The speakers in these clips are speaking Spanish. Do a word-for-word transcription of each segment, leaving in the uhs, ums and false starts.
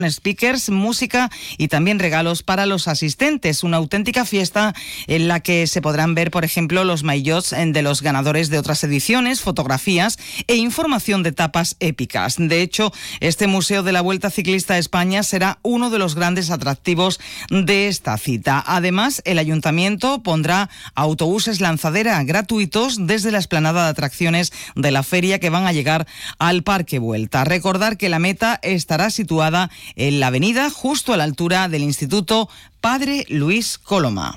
speakers, música y también regalos para los asistentes. Una auténtica fiesta en la que se podrán ver, por ejemplo, los maillots de los ganadores de otras ediciones, fotografías e información de etapas épicas. De hecho, este Museo de la Vuelta Ciclista a España será uno de los grandes atractivos de esta cita. Además, el Ayuntamiento pondrá autobuses lanzadera gratuitos desde la explanada de atracciones de la feria que van a llegar al Parque Vuelta. Recordar que la meta estará situada en la avenida justo a la altura del Instituto Padre Luis Coloma.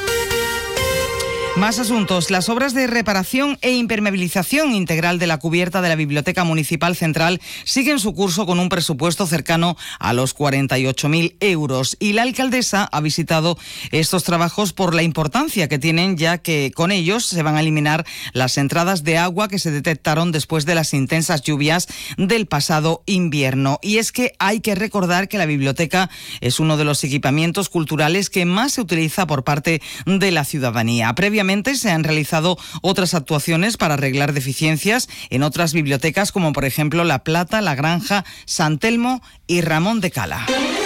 Más asuntos. Las obras de reparación e impermeabilización integral de la cubierta de la Biblioteca Municipal Central siguen su curso con un presupuesto cercano a los cuarenta y ocho mil euros. Y la alcaldesa ha visitado estos trabajos por la importancia que tienen, ya que con ellos se van a eliminar las entradas de agua que se detectaron después de las intensas lluvias del pasado invierno. Y es que hay que recordar que la biblioteca es uno de los equipamientos culturales que más se utiliza por parte de la ciudadanía. Previamente se han realizado otras actuaciones para arreglar deficiencias en otras bibliotecas, como por ejemplo La Plata, La Granja, San Telmo y Ramón de Cala.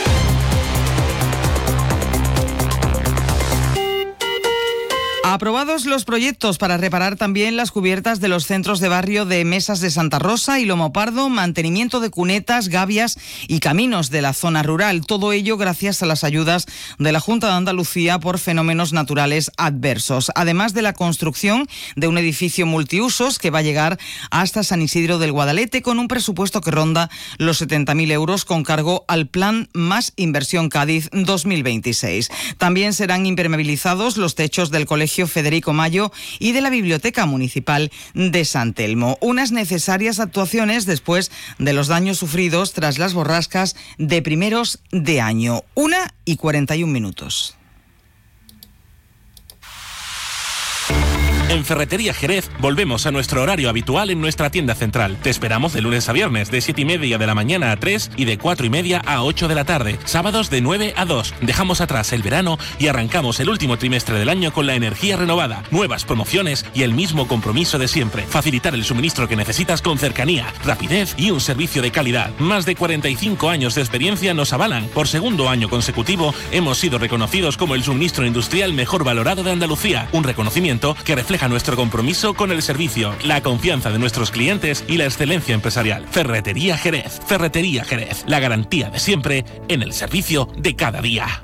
Aprobados los proyectos para reparar también las cubiertas de los centros de barrio de Mesas de Santa Rosa y Lomo Pardo, mantenimiento de cunetas, gavias y caminos de la zona rural. Todo ello gracias a las ayudas de la Junta de Andalucía por fenómenos naturales adversos. Además de la construcción de un edificio multiusos que va a llegar hasta San Isidro del Guadalete con un presupuesto que ronda los setenta mil euros con cargo al Plan Más Inversión Cádiz dos mil veintiséis. También serán impermeabilizados los techos del Colegio Federico Mayo y de la Biblioteca Municipal de San Telmo. Unas necesarias actuaciones después de los daños sufridos tras las borrascas de primeros de año. Una y cuarenta y un minutos. En Ferretería Jerez volvemos a nuestro horario habitual en nuestra tienda central. Te esperamos de lunes a viernes, de siete y media de la mañana a tres y de cuatro y media a ocho de la tarde. Sábados de nueve a dos. Dejamos atrás el verano y arrancamos el último trimestre del año con la energía renovada, nuevas promociones y el mismo compromiso de siempre. Facilitar el suministro que necesitas con cercanía, rapidez y un servicio de calidad. Más de cuarenta y cinco años de experiencia nos avalan. Por segundo año consecutivo hemos sido reconocidos como el suministro industrial mejor valorado de Andalucía. Un reconocimiento que refleja nuestro compromiso con el servicio, la confianza de nuestros clientes y la excelencia empresarial. Ferretería Jerez. Ferretería Jerez. La garantía de siempre en el servicio de cada día.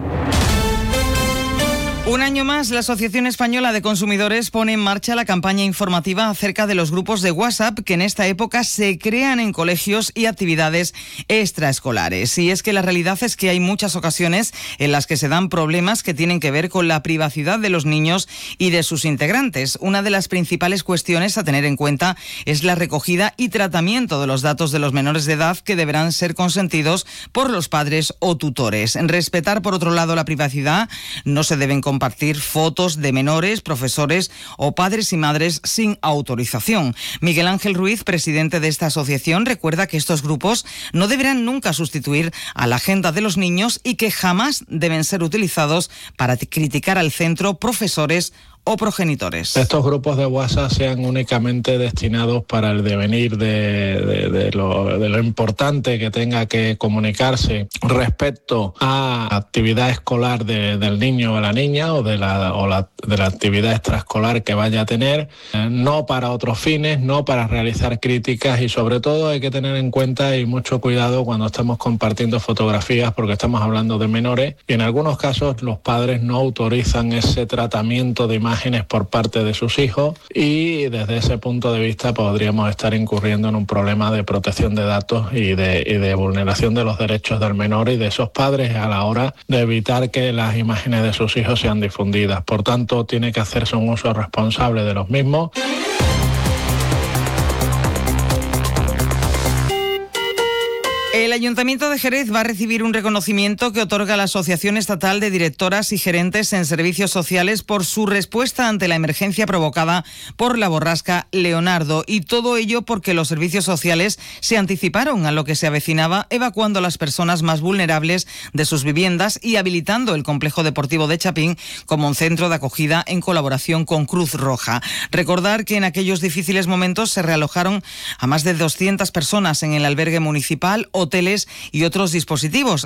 Un año más, la Asociación Española de Consumidores pone en marcha la campaña informativa acerca de los grupos de WhatsApp que en esta época se crean en colegios y actividades extraescolares. Y es que la realidad es que hay muchas ocasiones en las que se dan problemas que tienen que ver con la privacidad de los niños y de sus integrantes. Una de las principales cuestiones a tener en cuenta es la recogida y tratamiento de los datos de los menores de edad que deberán ser consentidos por los padres o tutores. Respetar, por otro lado, la privacidad. No se deben compartir fotos de menores, profesores o padres y madres sin autorización. Miguel Ángel Ruiz, presidente de esta asociación, recuerda que estos grupos no deberán nunca sustituir a la agenda de los niños y que jamás deben ser utilizados para criticar al centro, profesores o progenitores. Estos grupos de WhatsApp sean únicamente destinados para el devenir de, de, de, lo, de lo importante que tenga que comunicarse respecto a actividad escolar de, del niño o la niña o, de la, o la, de la actividad extraescolar que vaya a tener, eh, no para otros fines, no para realizar críticas, y sobre todo hay que tener en cuenta y mucho cuidado cuando estamos compartiendo fotografías, porque estamos hablando de menores y en algunos casos los padres no autorizan ese tratamiento de imágenes por parte de sus hijos, y desde ese punto de vista podríamos estar incurriendo en un problema de protección de datos y de, y de vulneración de los derechos del menor y de esos padres a la hora de evitar que las imágenes de sus hijos sean difundidas. Por tanto, tiene que hacerse un uso responsable de los mismos. El Ayuntamiento de Jerez va a recibir un reconocimiento que otorga la Asociación Estatal de Directoras y Gerentes en Servicios Sociales por su respuesta ante la emergencia provocada por la borrasca Leonardo, y todo ello porque los servicios sociales se anticiparon a lo que se avecinaba, evacuando a las personas más vulnerables de sus viviendas y habilitando el complejo deportivo de Chapín como un centro de acogida en colaboración con Cruz Roja. Recordar que en aquellos difíciles momentos se realojaron a más de doscientas personas en el albergue municipal, hoteles y otros dispositivos,